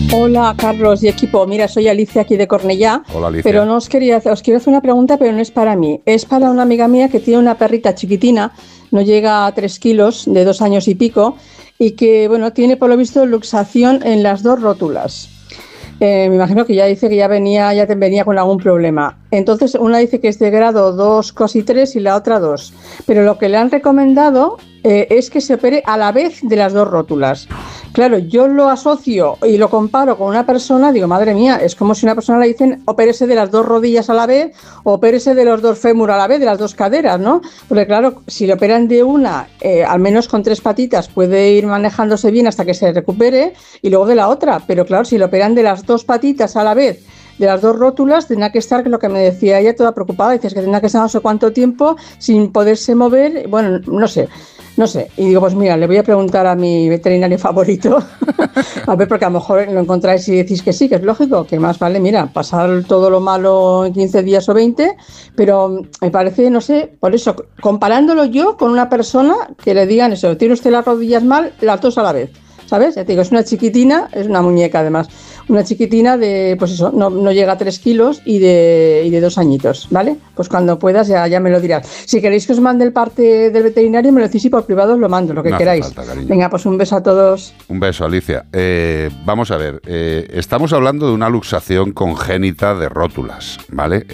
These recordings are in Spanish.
Hola Carlos y equipo, mira, soy Alicia aquí de Cornellá. Hola Alicia. Pero os quiero hacer una pregunta, pero no es para mí, es para una amiga mía que tiene una perrita chiquitina, no llega a 3 kilos, de 2 años y pico, y que, bueno, tiene por lo visto luxación en las 2 rótulas. Me imagino que ya dice que ya venía con algún problema. Entonces, una dice que es de grado 2, casi 3 y la otra 2. Pero lo que le han recomendado es que se opere a la vez de las 2 rótulas. Claro, yo lo asocio y lo comparo con una persona, digo, madre mía, es como si una persona le dicen opérese de las 2 rodillas a la vez o opérese de los 2 fémur a la vez, de las 2 caderas, ¿no? Porque claro, si le operan de una, al menos con 3 patitas, puede ir manejándose bien hasta que se recupere y luego de la otra. Pero claro, si le operan de las 2 patitas a la vez, de las 2 rótulas, tendrá que estar, que lo que me decía ella, toda preocupada, dices que tendrá que estar no sé cuánto tiempo sin poderse mover, bueno, no sé, y digo, pues mira, le voy a preguntar a mi veterinario favorito, a ver, porque a lo mejor lo encontráis y decís que sí, que es lógico, que más vale, mira, pasar todo lo malo en 15 días o 20, pero me parece, no sé, por eso, comparándolo yo con una persona que le digan eso, tiene usted las rodillas mal, las 2 a la vez, ¿sabes? Ya te digo, es una chiquitina, es una muñeca además, una chiquitina de, pues eso, no llega a 3 kilos y de 2 añitos, ¿vale? Pues cuando puedas ya me lo dirás. Si queréis que os mande el parte del veterinario, me lo decís y por privado os lo mando, lo que queráis. Falta, venga, pues un beso a todos. Un beso, Alicia. Vamos a ver, estamos hablando de una luxación congénita de rótulas, ¿vale?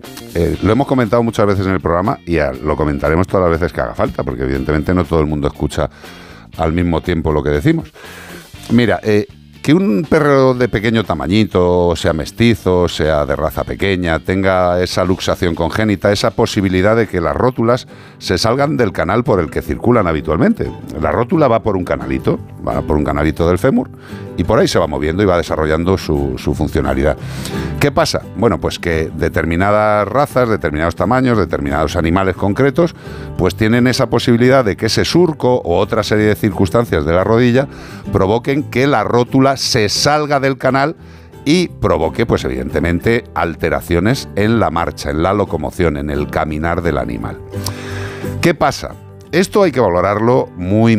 Lo hemos comentado muchas veces en el programa y lo comentaremos todas las veces que haga falta, porque evidentemente no todo el mundo escucha al mismo tiempo lo que decimos. Mira, que un perro de pequeño tamañito, sea mestizo, sea de raza pequeña, tenga esa luxación congénita, esa posibilidad de que las rótulas se salgan del canal por el que circulan habitualmente. La rótula va por un canalito del fémur y por ahí se va moviendo y va desarrollando su funcionalidad. ¿Qué pasa? Bueno, pues que determinadas razas, determinados tamaños, determinados animales concretos, pues tienen esa posibilidad de que ese surco o otra serie de circunstancias de la rodilla provoquen que la rótula se salga del canal y provoque, pues evidentemente, alteraciones en la marcha, en la locomoción, en el caminar del animal. ¿Qué pasa? Esto hay que valorarlo muy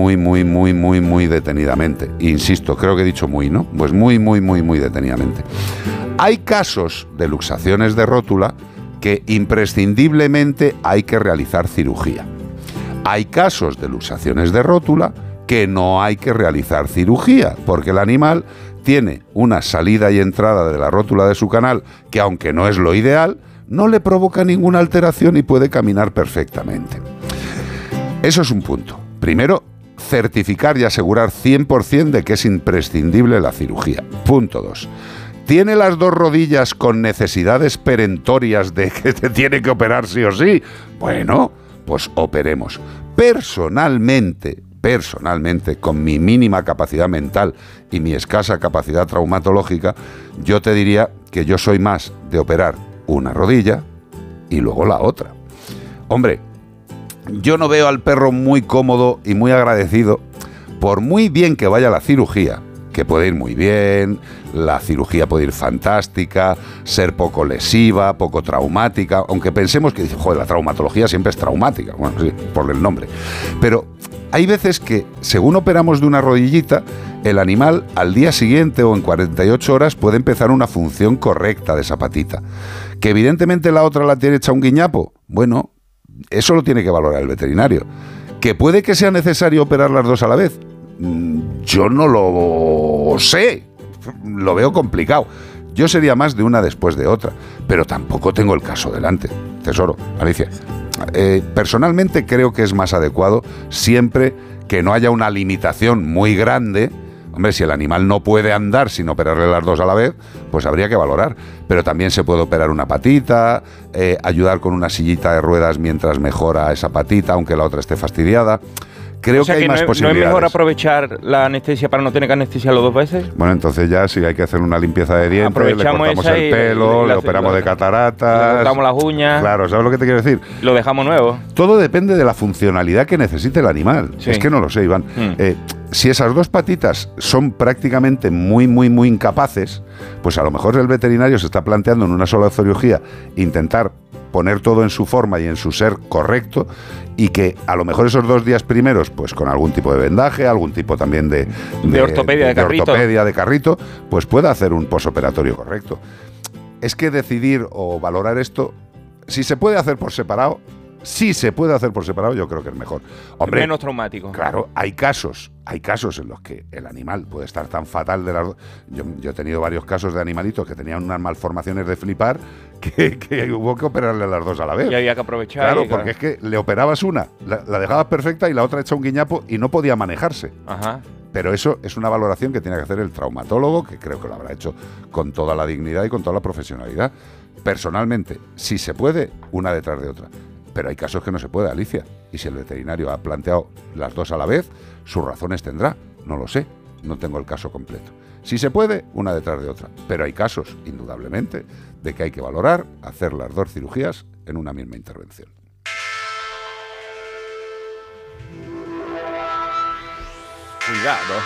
detenidamente. Insisto, creo que he dicho muy, ¿no? Pues muy detenidamente. Hay casos de luxaciones de rótula que imprescindiblemente hay que realizar cirugía. Hay casos de luxaciones de rótula que no hay que realizar cirugía, porque el animal tiene una salida y entrada de la rótula de su canal que, aunque no es lo ideal, no le provoca ninguna alteración y puede caminar perfectamente. Eso es un punto. Primero, certificar y asegurar 100% de que es imprescindible la cirugía. Punto 2. ¿Tiene las 2 rodillas con necesidades perentorias de que te tiene que operar sí o sí? Bueno, pues operemos. Personalmente, con mi mínima capacidad mental y mi escasa capacidad traumatológica, yo te diría que yo soy más de operar una rodilla y luego la otra. Hombre, yo no veo al perro muy cómodo y muy agradecido, por muy bien que vaya la cirugía, que puede ir muy bien, la cirugía puede ir fantástica, ser poco lesiva, poco traumática, aunque pensemos que, joder, la traumatología siempre es traumática, bueno, sí, por el nombre, pero hay veces que, según operamos de una rodillita, el animal al día siguiente o en 48 horas puede empezar una función correcta de esa patita. Que evidentemente la otra la tiene hecha un guiñapo, bueno, eso lo tiene que valorar el veterinario. ¿Que puede que sea necesario operar las 2 a la vez? Yo no lo sé, lo veo complicado. Yo sería más de una después de otra, pero tampoco tengo el caso delante. Tesoro, Alicia, personalmente creo que es más adecuado siempre que no haya una limitación muy grande. Hombre, si el animal no puede andar sin operarle las 2 a la vez, pues habría que valorar. Pero también se puede operar una patita, ayudar con una sillita de ruedas mientras mejora esa patita, aunque la otra esté fastidiada. Creo que hay más posibilidades. ¿No es mejor aprovechar la anestesia para no tener que anestesiarlo 2 veces? Bueno, entonces ya si hay que hacer una limpieza de dientes, le cortamos el pelo, le operamos de cataratas, le cortamos las uñas. Claro, ¿sabes lo que te quiero decir? Lo dejamos nuevo. Todo depende de la funcionalidad que necesite el animal. Sí. Es que no lo sé, Iván. Si esas 2 patitas son prácticamente muy incapaces, pues a lo mejor el veterinario se está planteando en una sola cirugía intentar poner todo en su forma y en su ser correcto, y que a lo mejor esos 2 días primeros, pues con algún tipo de vendaje, algún tipo también de ortopedia de carrito, pues pueda hacer un posoperatorio correcto. Es que decidir o valorar esto, si se puede hacer por separado, yo creo que es mejor. Hombre, menos traumático. Claro, hay casos en los que el animal puede estar tan fatal de las dos. Yo he tenido varios casos de animalitos que tenían unas malformaciones de flipar que hubo que operarle las dos a la vez. Y había que aprovechar. Claro, porque es que le operabas una, la dejabas perfecta y la otra hecha un guiñapo y no podía manejarse. Ajá. Pero eso es una valoración que tiene que hacer el traumatólogo, que creo que lo habrá hecho con toda la dignidad y con toda la profesionalidad. Personalmente, si se puede, una detrás de otra. Pero hay casos que no se puede, Alicia. Y si el veterinario ha planteado las dos a la vez, sus razones tendrá. No lo sé, no tengo el caso completo. Si se puede, una detrás de otra. Pero hay casos, indudablemente, de que hay que valorar hacer las 2 cirugías en una misma intervención. Cuidado.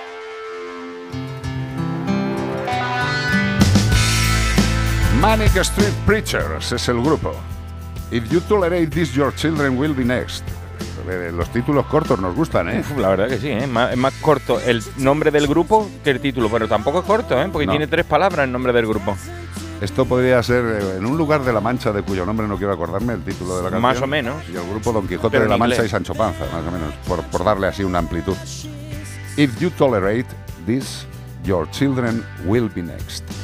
Manic Street Preachers es el grupo. If you tolerate this, your children will be next. Los títulos cortos nos gustan, ¿eh? La verdad que sí, ¿eh? Es más corto el nombre del grupo que el título, pero tampoco es corto, ¿eh? Porque No. tiene 3 palabras el nombre del grupo. Esto podría ser En un lugar de la Mancha, de cuyo nombre no quiero acordarme, el título de la canción. Más o menos. Y el grupo Don Quijote Pero de la en Mancha inglés. y Sancho Panza, más o menos, por darle así una amplitud. If you tolerate this, your children will be next.